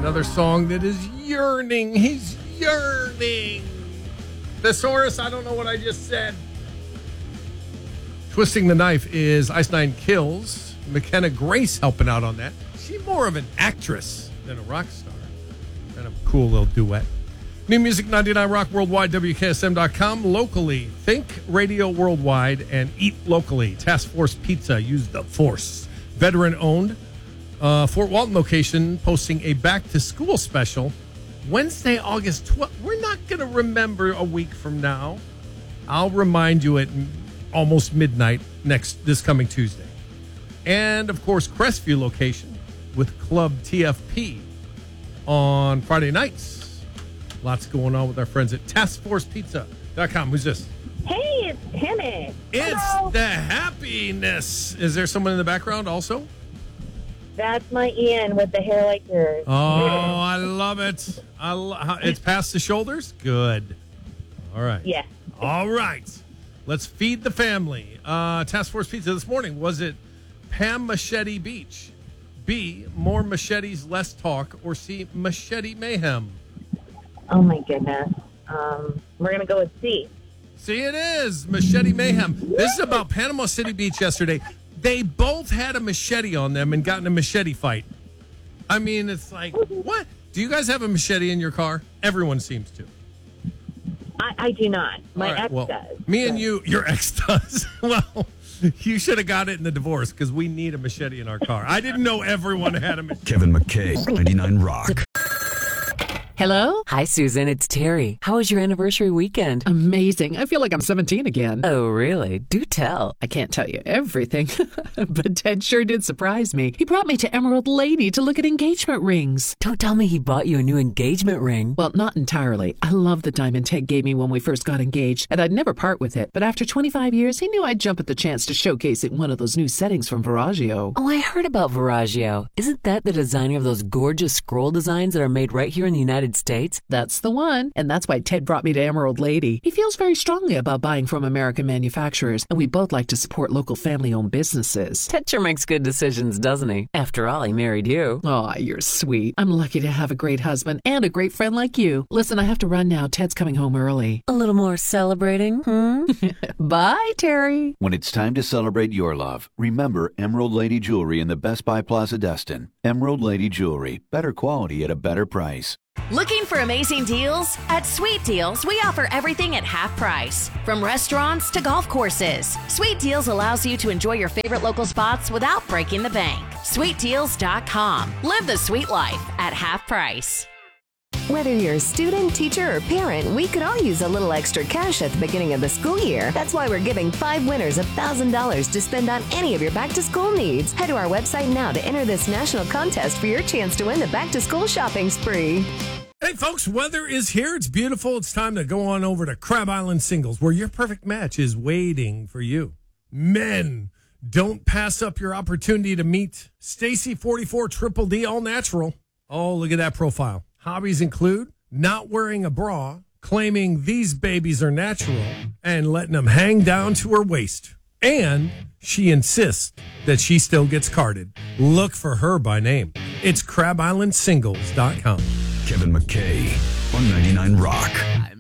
Another song that is yearning. He's yearning. Thesaurus, I don't know what I just said. Twisting the Knife is Ice Nine Kills. McKenna Grace helping out on that. She's more of an actress than a rock star. Kind of a cool little duet. New Music 99 Rock Worldwide, WKSM.com. Locally, think radio worldwide and eat locally. Task Force Pizza, use the force. Veteran owned. Fort Walton location posting a back to school special Wednesday, August 12th. We're not going to remember a week from now. I'll remind you at almost midnight this coming Tuesday. And of course, Crestview location with Club TFP on Friday nights. Lots going on with our friends at taskforcepizza.com. Who's this? Hey, it's Timmy. It's Hello. the happiness. Is there someone in the background also? That's my Ian with the hair like yours. Oh, I love it. It's past the shoulders? Good. All right. Yeah. All right. Let's feed the family. Task Force Pizza this morning. Was it Pam Machete Beach? B, more machetes, less talk? Or C, machete mayhem? Oh, my goodness. We're going to go with C. See, it is Machete Mayhem. This is about Panama City Beach yesterday. They both had a machete on them and got in a machete fight. I mean, it's like, what? Do you guys have a machete in your car? Everyone seems to. I do not. My All right, ex well, does. Me and you, your ex does. Well, you should have got it in the divorce because we need a machete in our car. I didn't know everyone had a machete. Kevin McKay, 99 Rock. Hello? Hi, Susan. It's Terry. How was your anniversary weekend? Amazing. I feel like I'm 17 again. Oh, really? Do tell. I can't tell you everything, but Ted sure did surprise me. He brought me to Emerald Lady to look at engagement rings. Don't tell me he bought you a new engagement ring. Well, not entirely. I love the diamond Ted gave me when we first got engaged, and I'd never part with it. But after 25 years, he knew I'd jump at the chance to showcase it in one of those new settings from Veragio. Oh, I heard about Veragio. Isn't that the designer of those gorgeous scroll designs that are made right here in the United States? That's the one. And that's why Ted brought me to Emerald Lady. He feels very strongly about buying from American manufacturers, and we both like to support local family-owned businesses. Ted sure makes good decisions, doesn't he? After all, he married you. Oh, you're sweet. I'm lucky to have a great husband and a great friend like you. Listen, I have to run now. Ted's coming home early. A little more celebrating, Bye, Terry. When it's time to celebrate your love, remember Emerald Lady Jewelry in the Best Buy Plaza Destin. Emerald Lady Jewelry. Better quality at a better price. Looking for amazing deals? At Sweet Deals, we offer everything at half price. From restaurants to golf courses, Sweet Deals allows you to enjoy your favorite local spots without breaking the bank. SweetDeals.com. Live the sweet life at half price. Whether you're a student, teacher, or parent, we could all use a little extra cash at the beginning of the school year. That's why we're giving 5 winners $1,000 to spend on any of your back-to-school needs. Head to our website now to enter this national contest for your chance to win the back-to-school shopping spree. Hey, folks, weather is here. It's beautiful. It's time to go on over to Crab Island Singles, where your perfect match is waiting for you. Men, don't pass up your opportunity to meet Stacy 44 Triple D All Natural. Oh, look at that profile. Hobbies include not wearing a bra, claiming these babies are natural, and letting them hang down to her waist. And she insists that she still gets carded. Look for her by name. It's CrabIslandSingles.com. Kevin McKay on 99 Rock.